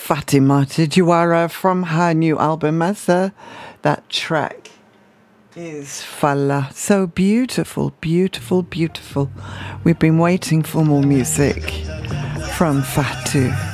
Fatimata Diawara from her new album Masa. That track is Falla. So beautiful, beautiful, beautiful. We've been waiting for more music from Fatu.